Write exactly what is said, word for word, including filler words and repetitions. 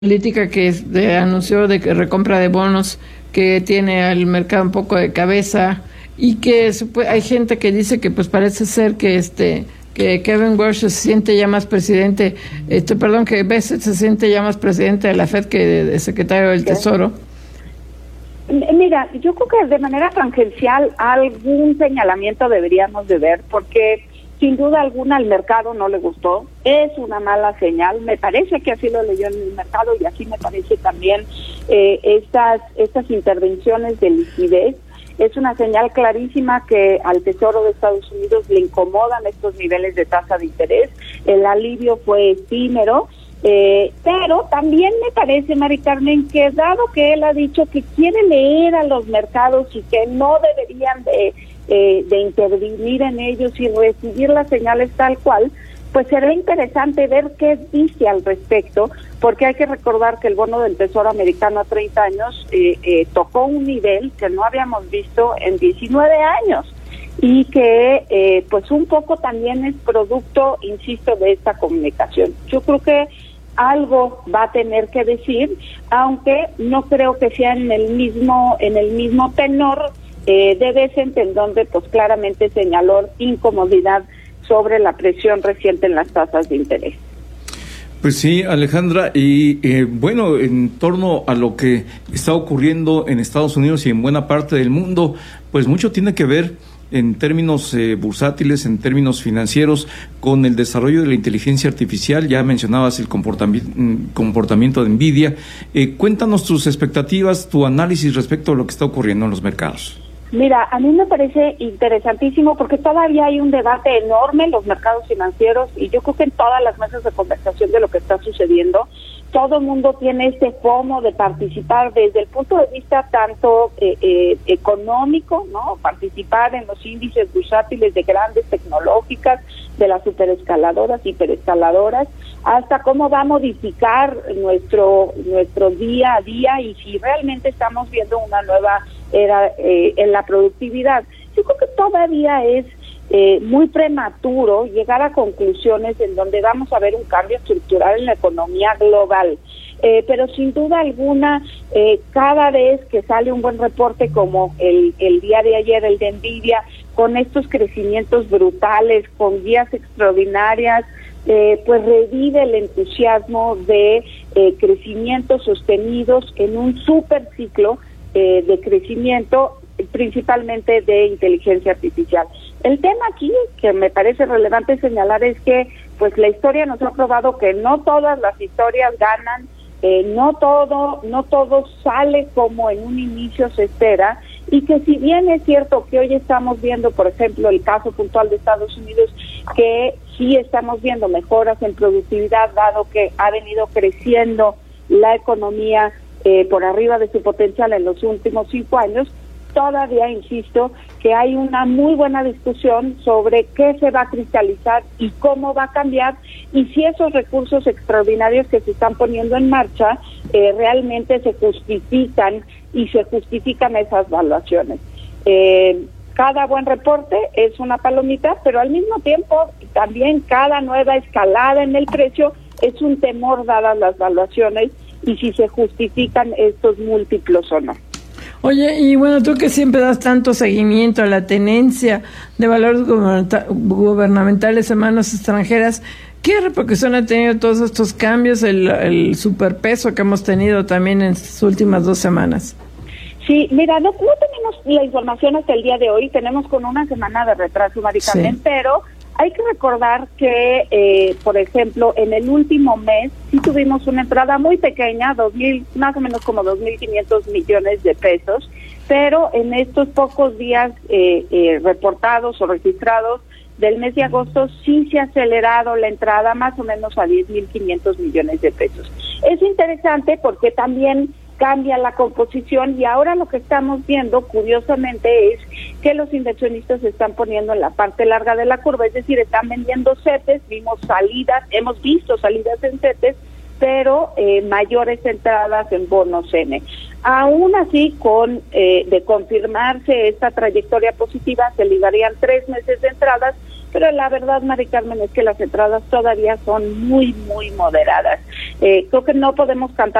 política que es de, anunció de que recompra de bonos, que tiene al mercado un poco de cabeza, y que hay gente que dice que pues parece ser que este que Kevin Warsh se siente ya más presidente, este perdón, que Bessent se siente ya más presidente de la Fed que de, de secretario del Tesoro. Mira, yo creo que de manera tangencial algún señalamiento deberíamos de ver, porque sin duda alguna al mercado no le gustó, es una mala señal, me parece que así lo leyó en el mercado y así me parece también eh, estas, estas intervenciones de liquidez. Es una señal clarísima que al Tesoro de Estados Unidos le incomodan estos niveles de tasa de interés, el alivio fue efímero, eh, pero también me parece, Mari Carmen, que dado que él ha dicho que quiere leer a los mercados y que no deberían de Eh, de intervenir en ellos y recibir las señales tal cual, pues será interesante ver qué dice al respecto, porque hay que recordar que el bono del Tesoro americano a treinta años eh, eh, tocó un nivel que no habíamos visto en diecinueve años y que eh, pues un poco también es producto, insisto, de esta comunicación. Yo creo que algo va a tener que decir, aunque no creo que sea en el mismo en el mismo tenor Eh, de Bessent, en donde pues claramente señaló incomodidad sobre la presión reciente en las tasas de interés. Pues sí, Alejandra, y eh, bueno, en torno a lo que está ocurriendo en Estados Unidos y en buena parte del mundo, pues mucho tiene que ver en términos eh, bursátiles, en términos financieros, con el desarrollo de la inteligencia artificial. Ya mencionabas el comportami- comportamiento de Nvidia. Eh, cuéntanos tus expectativas, tu análisis respecto a lo que está ocurriendo en los mercados. Mira, a mí me parece interesantísimo porque todavía hay un debate enorme en los mercados financieros y yo creo que en todas las mesas de conversación de lo que está sucediendo, todo el mundo tiene este FOMO de participar desde el punto de vista tanto eh, eh, económico, ¿no? Participar en los índices bursátiles de grandes tecnológicas, de las superescaladoras, hiperescaladoras, hasta cómo va a modificar nuestro nuestro día a día y si realmente estamos viendo una nueva era eh, en la productividad. Yo creo que todavía es eh, muy prematuro llegar a conclusiones en donde vamos a ver un cambio estructural en la economía global. Eh, pero sin duda alguna, eh, cada vez que sale un buen reporte como el, el día de ayer, el de Nvidia, con estos crecimientos brutales, con guías extraordinarias, eh, pues revive el entusiasmo de eh, crecimientos sostenidos en un super ciclo Eh, de crecimiento, principalmente de inteligencia artificial. El tema aquí que me parece relevante señalar es que pues la historia nos ha probado que no todas las historias ganan, eh, no todo, no todo sale como en un inicio se espera, y que si bien es cierto que hoy estamos viendo, por ejemplo, el caso puntual de Estados Unidos, que sí estamos viendo mejoras en productividad, dado que ha venido creciendo la economía Eh, por arriba de su potencial en los últimos cinco años, todavía insisto que hay una muy buena discusión sobre qué se va a cristalizar y cómo va a cambiar y si esos recursos extraordinarios que se están poniendo en marcha eh, realmente se justifican y se justifican esas valuaciones. Eh, cada buen reporte es una palomita, pero al mismo tiempo también cada nueva escalada en el precio es un temor dadas las valuaciones y si se justifican estos múltiplos o no. Oye, y bueno, tú que siempre das tanto seguimiento a la tenencia de valores gubernamental, gubernamentales en manos extranjeras, ¿qué repercusión ha tenido todos estos cambios, el, el superpeso que hemos tenido también en estas últimas dos semanas? Sí, mira, no, no tenemos la información hasta el día de hoy, tenemos con una semana de retraso, Mari Carmen, sí. Pero hay que recordar que, eh, por ejemplo, en el último mes sí tuvimos una entrada muy pequeña, dos mil, más o menos como dos mil quinientos millones de pesos, pero en estos pocos días eh, eh, reportados o registrados del mes de agosto sí se ha acelerado la entrada más o menos a diez mil quinientos millones de pesos. Es interesante porque también cambia la composición y ahora lo que estamos viendo, curiosamente, es que los inversionistas se están poniendo en la parte larga de la curva, es decir, están vendiendo CETES, vimos salidas, hemos visto salidas en CETES, pero eh, mayores entradas en bonos N. Aún así, con eh, de confirmarse esta trayectoria positiva, se ligarían tres meses de entradas pero la verdad, Mari Carmen, es que las entradas todavía son muy, muy moderadas. Eh, creo que no podemos cantar